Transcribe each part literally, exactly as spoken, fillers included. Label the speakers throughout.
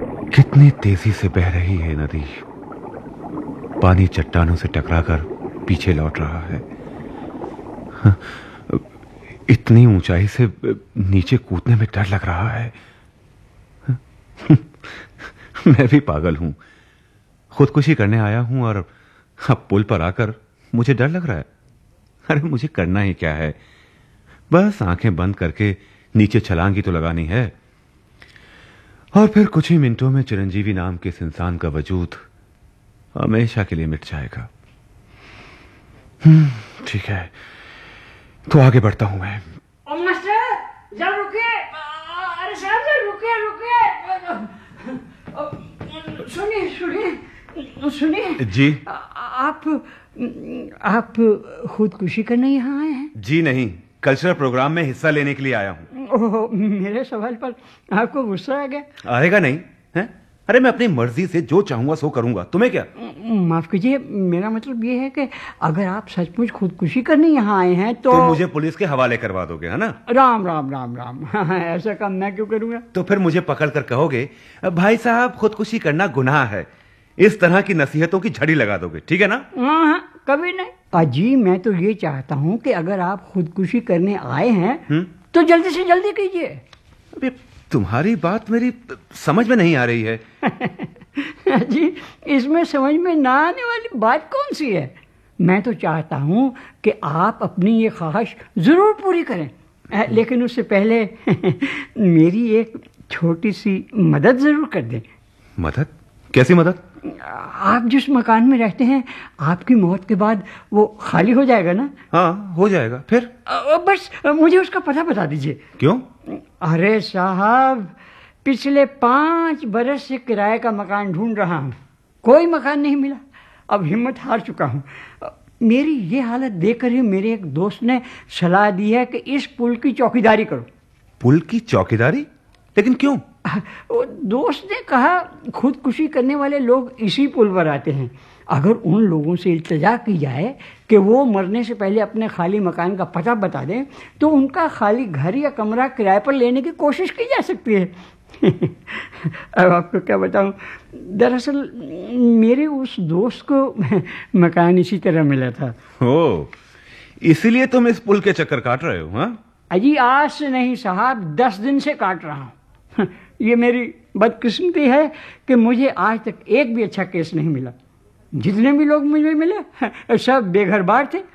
Speaker 1: कितनी तेजी से बह रही है नदी। पानी चट्टानों से टकराकर पीछे लौट रहा है। इतनी ऊंचाई से नीचे कूदने में डर लग रहा है। मैं भी पागल हूं। खुदकुशी करने आया हूं और अब पुल पर आकर मुझे डर लग रहा है। अरे मुझे करना ही क्या है, बस आंखें बंद करके नीचे छलांग ही तो लगानी है और फिर कुछ ही मिनटों में चिरंजीवी नाम के इस इंसान का वजूद हमेशा के लिए मिट जाएगा। ठीक है, तो आगे बढ़ता हूं मैं।
Speaker 2: ओ मास्टर, जरा रुकिए। अरे साहब जरा रुकिए रुकिए। सुनिए सुनिए सुनिए
Speaker 1: जी।
Speaker 2: आप आप खुदकुशी करने यहाँ आए हैं?
Speaker 1: जी नहीं, कल्चरल प्रोग्राम में हिस्सा लेने के लिए आया हूँ।
Speaker 2: ओह, मेरे सवाल पर आपको गुस्सा आ गया?
Speaker 1: आएगा नहीं है? अरे मैं अपनी मर्जी से जो चाहूंगा सो करूंगा, तुम्हें क्या?
Speaker 2: माफ कीजिए, मेरा मतलब ये है कि अगर आप सचमुच खुदकुशी करने यहाँ आए हैं तो,
Speaker 1: तो मुझे पुलिस के हवाले करवा दोगे, है ना?
Speaker 2: राम राम राम राम। ऐसा काम मैं क्यों करूंगा?
Speaker 1: तो फिर मुझे पकड़ कर कहोगे भाई साहब खुदकुशी करना गुनाह है, इस तरह की नसीहतों की झड़ी लगा दोगे, ठीक है ना?
Speaker 2: हाँ हाँ, कभी नहीं। अजी मैं तो ये चाहता हूँ कि अगर आप खुदकुशी करने आए हैं हुँ? तो जल्दी से जल्दी कीजिए।
Speaker 1: अबे तुम्हारी बात मेरी समझ में नहीं आ रही है।
Speaker 2: जी, इसमें समझ में ना आने वाली बात कौन सी है? मैं तो चाहता हूँ कि आप अपनी ये ख्वाहिश जरूर पूरी करें, लेकिन उससे पहले मेरी एक छोटी सी मदद जरूर कर दें।
Speaker 1: मदद? कैसी मदद?
Speaker 2: आप जिस मकान में रहते हैं, आपकी मौत के बाद वो खाली हो जाएगा ना?
Speaker 1: हाँ हो जाएगा। फिर?
Speaker 2: बस मुझे उसका पता बता दीजिए।
Speaker 1: क्यों?
Speaker 2: अरे साहब, पिछले पांच बरस से किराए का मकान ढूंढ रहा हूँ, कोई मकान नहीं मिला। अब हिम्मत हार चुका हूँ। मेरी ये हालत देखकर ही मेरे एक दोस्त ने सलाह दी है कि इस पुल की चौकीदारी करो।
Speaker 1: पुल की चौकीदारी? लेकिन क्यों?
Speaker 2: वो दोस्त ने कहा खुदकुशी करने वाले लोग इसी पुल पर आते हैं। अगर उन लोगों से इल्तिजा की जाए कि वो मरने से पहले अपने खाली मकान का पता बता दें तो उनका खाली घर या कमरा किराए पर लेने की कोशिश की जा सकती है। अब आपको क्या बताऊं, दरअसल मेरे उस दोस्त को मकान इसी तरह मिला था।
Speaker 1: ओ, इसीलिए तुम इस पुल के चक्कर काट रहे हो? हाँ
Speaker 2: अजी आज से नहीं साहब, दस दिन से काट रहा हूँ। ये मेरी बदकिस्मती है कि मुझे आज तक एक भी अच्छा केस नहीं मिला। जितने भी लोग मुझे मिले सब बेघर बार थे।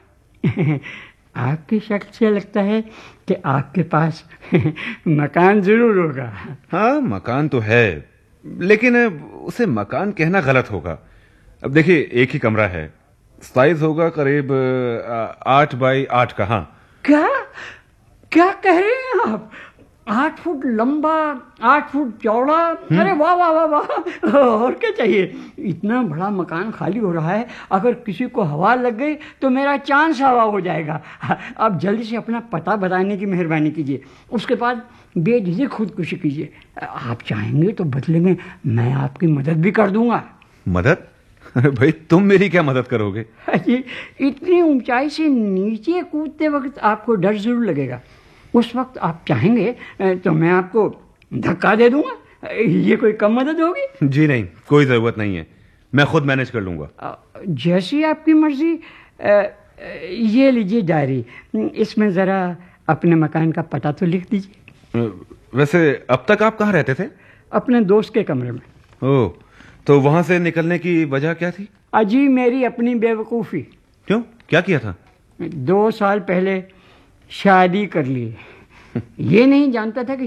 Speaker 2: आपकी शक्ल से लगता है कि आपके पास मकान जरूर होगा।
Speaker 1: हाँ मकान तो है, लेकिन उसे मकान कहना गलत होगा। अब देखिए एक ही कमरा है, साइज होगा करीब आठ बाई आठ का। हाँ
Speaker 2: क्या क्या कह रहे हैं आप? आठ फुट लंबा, आठ फुट चौड़ा? अरे वाह वाह वाह वाह, और क्या चाहिए? इतना बड़ा मकान खाली हो रहा है, अगर किसी को हवा लग गई तो मेरा चांस हवा हो जाएगा। आप जल्दी से अपना पता बताने की मेहरबानी कीजिए, उसके बाद बेझिझक खुदकुशी कीजिए। आप चाहेंगे तो बदले में मैं आपकी मदद भी कर दूंगा।
Speaker 1: मदद? अरे भाई तुम मेरी क्या मदद करोगे?
Speaker 2: इतनी ऊंचाई से नीचे कूदते वक्त आपको डर जरूर लगेगा। उस वक्त आप चाहेंगे तो मैं आपको धक्का दे दूंगा। ये कोई कम मदद होगी?
Speaker 1: जी नहीं, कोई जरूरत नहीं है, मैं खुद मैनेज कर लूंगा।
Speaker 2: जैसी आपकी मर्जी। ये लीजिए डायरी, इसमें जरा अपने मकान का पता तो लिख दीजिए।
Speaker 1: वैसे अब तक आप कहाँ रहते थे?
Speaker 2: अपने दोस्त के कमरे में।
Speaker 1: ओह, तो वहां से निकलने की वजह क्या थी?
Speaker 2: अजी मेरी अपनी बेवकूफ़ी।
Speaker 1: क्यों, क्या किया था?
Speaker 2: दो साल पहले शादी कर ली। ये नहीं जानता था कि